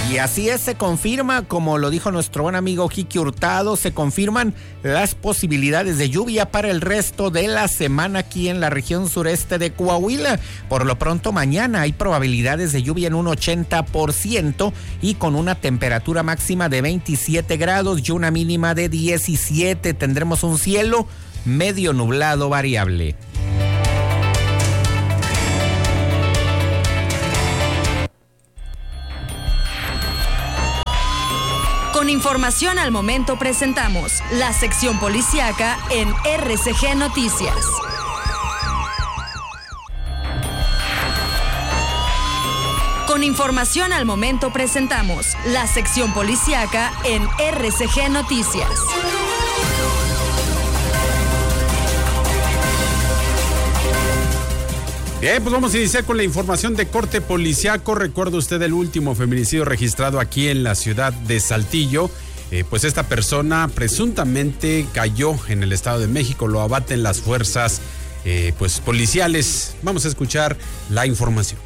Y así es, se confirma, como lo dijo nuestro buen amigo Kiki Hurtado, se confirman las posibilidades de lluvia para el resto de la semana aquí en la región sureste de Coahuila. Por lo pronto mañana hay probabilidades de lluvia en un 80% y con una temperatura máxima de 27 grados y una mínima de 17. Tendremos un cielo medio nublado variable. Con información al momento presentamos la sección policíaca en RCG Noticias. Con información al momento presentamos la sección policíaca en RCG Noticias. Bien, pues vamos a iniciar con la información de corte policiaco. ¿Recuerda usted el último feminicidio registrado aquí en la ciudad de Saltillo? Pues esta persona presuntamente cayó en el Estado de México, lo abaten las fuerzas policiales. Vamos a escuchar la información.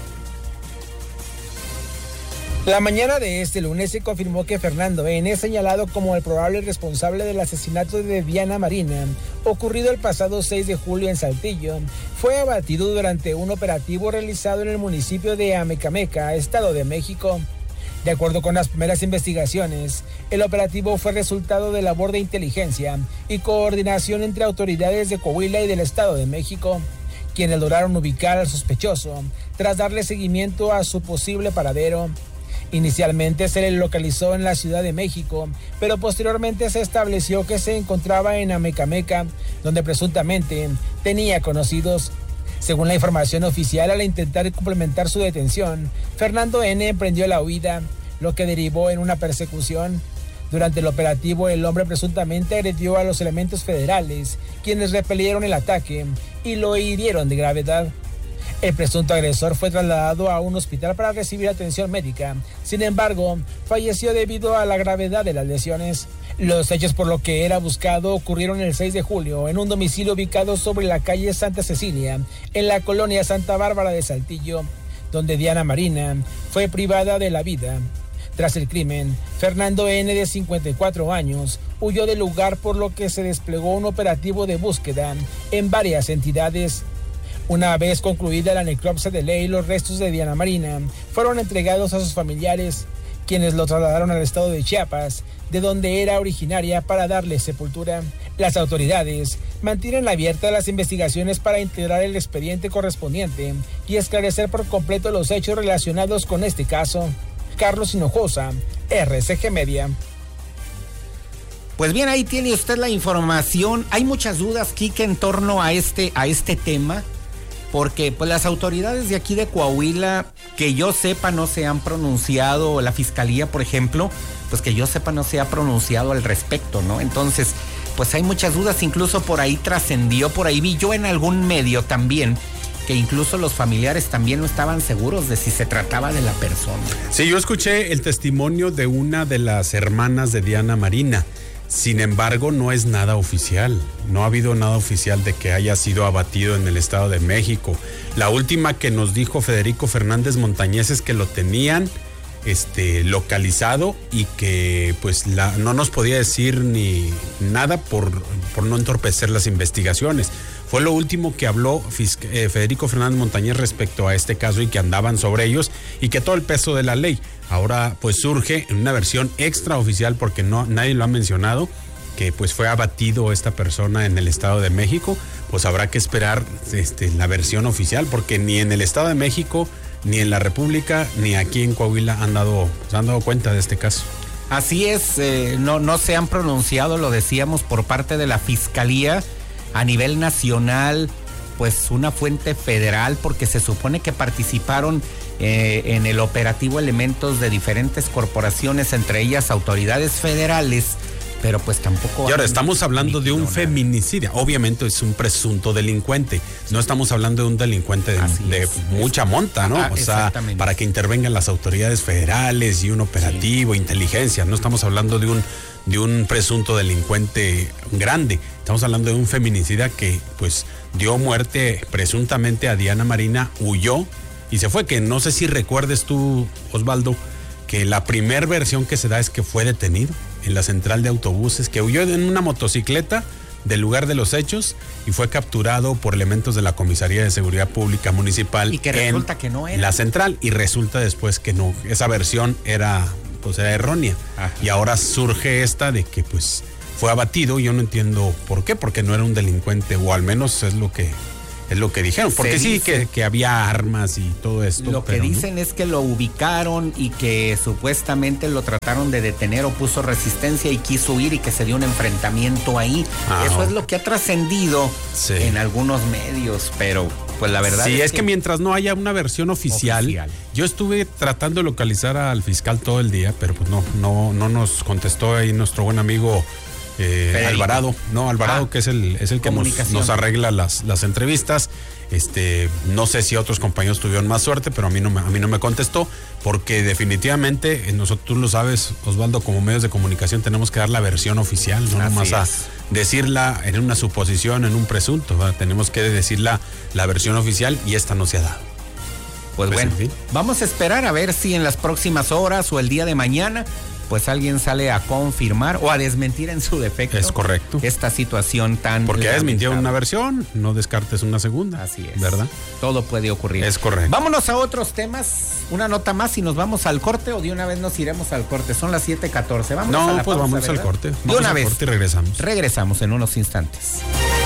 La mañana de este lunes se confirmó que Fernando N., señalado como el probable responsable del asesinato de Diana Marina, ocurrido el pasado 6 de julio en Saltillo, fue abatido durante un operativo realizado en el municipio de Amecameca, Estado de México. De acuerdo con las primeras investigaciones, el operativo fue resultado de labor de inteligencia y coordinación entre autoridades de Coahuila y del Estado de México, quienes lograron ubicar al sospechoso tras darle seguimiento a su posible paradero. Inicialmente se le localizó en la Ciudad de México, pero posteriormente se estableció que se encontraba en Amecameca, donde presuntamente tenía conocidos. Según la información oficial, al intentar complementar su detención, Fernando N. emprendió la huida, lo que derivó en una persecución. Durante el operativo, el hombre presuntamente agredió a los elementos federales, quienes repelieron el ataque y lo hirieron de gravedad. El presunto agresor fue trasladado a un hospital para recibir atención médica. Sin embargo, falleció debido a la gravedad de las lesiones. Los hechos por lo que era buscado ocurrieron el 6 de julio en un domicilio ubicado sobre la calle Santa Cecilia, en la colonia Santa Bárbara de Saltillo, donde Diana Marina fue privada de la vida. Tras el crimen, Fernando N., de 54 años, huyó del lugar, por lo que se desplegó un operativo de búsqueda en varias entidades. Una vez concluida la necropsia de ley, los restos de Diana Marina fueron entregados a sus familiares, quienes lo trasladaron al estado de Chiapas, de donde era originaria, para darle sepultura. Las autoridades mantienen abiertas las investigaciones para integrar el expediente correspondiente y esclarecer por completo los hechos relacionados con este caso. Carlos Hinojosa, RCG Media. Pues bien, ahí tiene usted la información. Hay muchas dudas, Kike, en torno a este tema, porque pues las autoridades de aquí de Coahuila, que yo sepa, no se han pronunciado, la fiscalía, por ejemplo, pues que yo sepa no se ha pronunciado al respecto, ¿no? Entonces, pues hay muchas dudas, incluso por ahí trascendió, por ahí vi yo en algún medio también, que incluso los familiares también no estaban seguros de si se trataba de la persona. Sí, yo escuché el testimonio de una de las hermanas de Diana Marina. Sin embargo, no es nada oficial. No ha habido nada oficial de que haya sido abatido en el Estado de México. La última que nos dijo Federico Fernández Montañez es que lo tenían localizado y que pues no nos podía decir ni nada por no entorpecer las investigaciones. Fue lo último que habló Federico Fernández Montañez respecto a este caso y que andaban sobre ellos y que todo el peso de la ley. Ahora pues surge en una versión extraoficial, porque nadie lo ha mencionado, que pues fue abatido esta persona en el Estado de México. Pues habrá que esperar la versión oficial, porque ni en el Estado de México, ni en la República, ni aquí en Coahuila se han dado cuenta de este caso. Así es, no se han pronunciado, lo decíamos, por parte de la Fiscalía a nivel nacional, pues una fuente federal, porque se supone que participaron en el operativo elementos de diferentes corporaciones, entre ellas autoridades federales, pero pues tampoco... Y ahora estamos hablando de un feminicidio, obviamente es un presunto delincuente, no estamos hablando de un delincuente de mucha monta, ¿no? O sea, para que intervengan las autoridades federales y un operativo, inteligencia, no estamos hablando de un presunto delincuente grande, estamos hablando de un feminicida que pues dio muerte presuntamente a Diana Marina, huyó y se fue, que no sé si recuerdes tú, Osvaldo, que la primer versión que se da es que fue detenido en la central de autobuses, que huyó en una motocicleta del lugar de los hechos y fue capturado por elementos de la Comisaría de Seguridad Pública Municipal. Y que resulta que no era. La central, y resulta después que no, esa versión era errónea. Ajá. Y ahora surge esta de que pues fue abatido. Yo no entiendo por qué, porque no era un delincuente, o al menos es lo que dijeron, porque sí que había armas y todo esto. Lo que dicen es que lo ubicaron y que supuestamente lo trataron de detener o puso resistencia y quiso huir y que se dio un enfrentamiento ahí. Eso es lo que ha trascendido en algunos medios, pero pues la verdad es que mientras no haya una versión oficial, yo estuve tratando de localizar al fiscal todo el día, pero pues no nos contestó ahí nuestro buen amigo Alvarado, que es el que nos arregla las entrevistas. No sé si otros compañeros tuvieron más suerte, pero a mí no me contestó, porque definitivamente nosotros, tú lo sabes, Osvaldo, como medios de comunicación tenemos que dar la versión oficial, no nomás a decirla en una suposición, en un presunto, ¿verdad? Tenemos que decir la versión oficial, y esta no se ha dado. Pues bueno, en fin, vamos a esperar a ver si en las próximas horas o el día de mañana pues alguien sale a confirmar o a desmentir en su defecto. Es correcto. Esta situación tan... Porque desmintieron una versión, no descartes una segunda. Así es. ¿Verdad? Todo puede ocurrir. Es correcto. Vámonos a otros temas. Una nota más y nos vamos al corte, o de una vez nos iremos al corte. Son las 7:14. Vámonos a la pausa, vámonos ¿verdad? al corte. De una vez. Corte y regresamos. Regresamos en unos instantes.